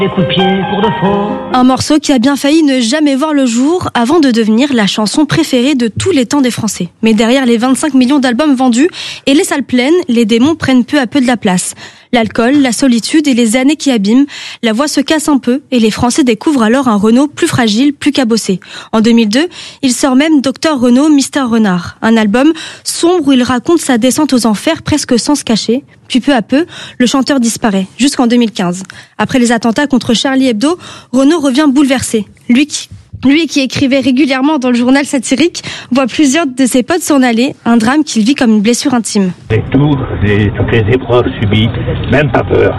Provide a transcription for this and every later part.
Des coups de pied pour de faux. Un morceau qui a bien failli ne jamais voir le jour avant de devenir la chanson préférée de tous les temps des Français. Mais derrière les 25 millions d'albums vendus et les salles pleines, les démons prennent peu à peu de la place. L'alcool, la solitude et les années qui abîment, la voix se casse un peu et les Français découvrent alors un Renaud plus fragile, plus cabossé. En 2002, il sort même Dr Renaud, Mr Renard, un album sombre où il raconte sa descente aux enfers presque sans se cacher. Puis peu à peu, le chanteur disparaît, jusqu'en 2015. Après les attentats contre Charlie Hebdo, Renaud revient bouleversé. Lui qui écrivait régulièrement dans le journal satirique, voit plusieurs de ses potes s'en aller, un drame qu'il vit comme une blessure intime. Avec toutes les épreuves subies, même pas peur.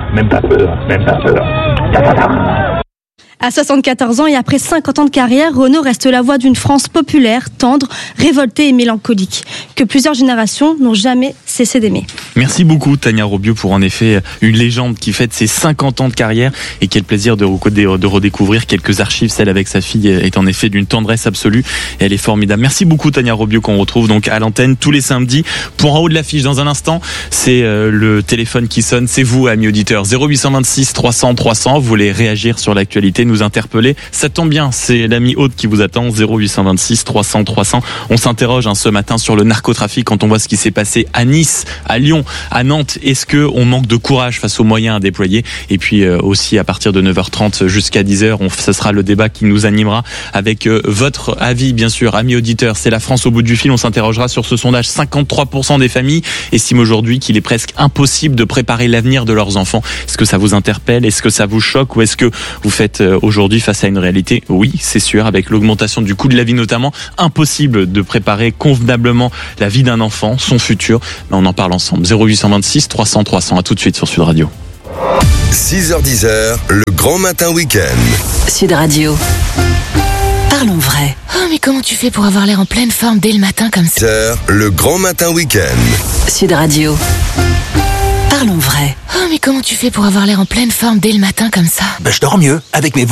À 74 ans et après 50 ans de carrière, Renaud reste la voix d'une France populaire, tendre, révoltée et mélancolique, que plusieurs générations n'ont jamais cessé d'aimer. Merci beaucoup Tania Robieux pour en effet une légende qui fête ses 50 ans de carrière et quel plaisir de redécouvrir quelques archives. Celle avec sa fille est en effet d'une tendresse absolue et elle est formidable. Merci beaucoup Tania Robieux qu'on retrouve donc à l'antenne tous les samedis. Pour en haut de l'affiche dans un instant, c'est le téléphone qui sonne, c'est vous amis auditeurs. 0826 300 300, vous voulez réagir sur l'actualité, nous interpeller, ça tombe bien, c'est l'ami Aude qui vous attend. 0826 300 300. On s'interroge ce matin sur le narcotrafic quand on voit ce qui s'est passé à Nice, à Lyon, à Nantes. Est-ce que on manque de courage face aux moyens à déployer? Et puis aussi à partir de 9h30 jusqu'à 10h, ce sera le débat qui nous animera avec votre avis bien sûr, amis auditeurs. C'est la France au bout du fil. On s'interrogera sur ce sondage. 53% des familles estiment aujourd'hui qu'il est presque impossible de préparer l'avenir de leurs enfants. Est-ce que ça vous interpelle? Est-ce que ça vous choque? Ou est-ce que vous faites aujourd'hui face à une réalité? Oui, c'est sûr, avec l'augmentation du coût de la vie notamment, impossible de préparer convenablement la vie d'un enfant, son futur. Mais on en parle ensemble. 0826 300 300. À tout de suite sur Sud Radio. 6h-10h, le grand matin week-end. Sud Radio. Parlons vrai. Oh, mais comment tu fais pour avoir l'air en pleine forme dès le matin comme ça? 10h, le grand matin week-end. Sud Radio. Parlons vrai. Oh, mais comment tu fais pour avoir l'air en pleine forme dès le matin comme ça? Je dors mieux avec mes